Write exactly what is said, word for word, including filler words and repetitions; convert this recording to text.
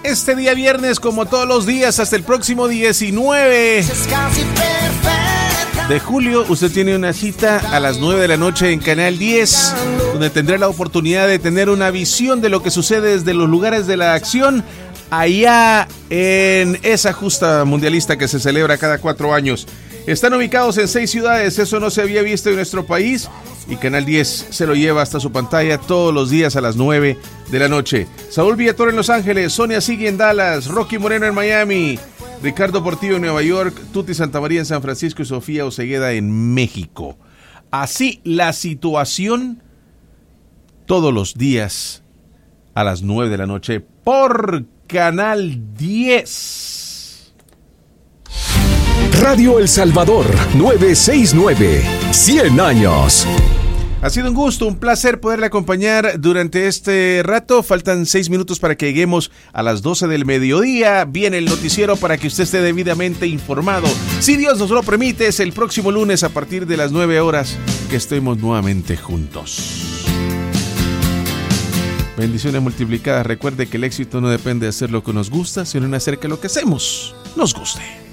este día viernes, como todos los días, hasta el próximo diecinueve de julio. Usted tiene una cita a las nueve de la noche en Canal diez, donde tendrá la oportunidad de tener una visión de lo que sucede desde los lugares de la acción allá en esa justa mundialista que se celebra cada cuatro años. Están ubicados en seis ciudades, eso no se había visto en nuestro país, y Canal diez se lo lleva hasta su pantalla todos los días a las nueve de la noche. Saúl Villator en Los Ángeles, Sonia Sigui en Dallas, Rocky Moreno en Miami, Ricardo Portillo en Nueva York, Tuti Santamaría en San Francisco y Sofía Osegueda en México. Así la situación todos los días a las nueve de la noche por Canal diez. Radio El Salvador, novecientos sesenta y nueve, cien años. Ha sido un gusto, un placer poderle acompañar durante este rato. Faltan seis minutos para que lleguemos a las doce del mediodía. Viene el noticiero para que usted esté debidamente informado. Si Dios nos lo permite, es el próximo lunes a partir de las nueve horas que estemos nuevamente juntos. Bendiciones multiplicadas. Recuerde que el éxito no depende de hacer lo que nos gusta, sino en hacer que lo que hacemos nos guste.